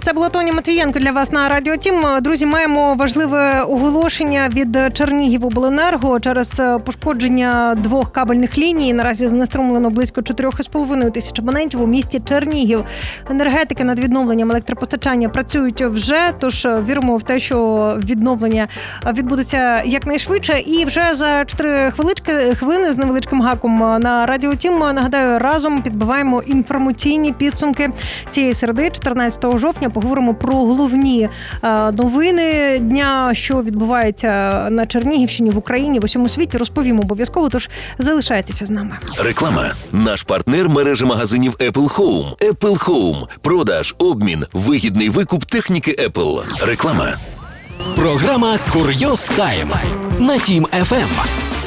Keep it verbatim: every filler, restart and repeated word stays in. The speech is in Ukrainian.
Це була Тоня Матвієнко для вас на Радіо Тім. Друзі, маємо важливе оголошення від Чернігівобленерго. Через пошкодження двох кабельних ліній наразі знеструмлено близько чотирьох з половиною тисяч абонентів у місті Чернігів. Енергетики над відновленням електропостачання працюють вже, тож віримо в те, що відновлення відбудеться якнайшвидше. І вже за чотири хвилички, хвилини з невеличким гаком на Радіо Тім, нагадаю, разом підбиваємо інформаційні підсумки цієї середи, чотирнадцятого жовтня. Поговоримо про головні новини дня, що відбувається на Чернігівщині, в Україні, в усьому світі. Розповімо обов'язково, тож залишайтеся з нами. Реклама. Наш партнер – мережа магазинів Apple Home. Apple Home. Продаж, обмін, вигідний викуп техніки Apple. Реклама. Програма «Курйоз Тайм» на Тім еф ем.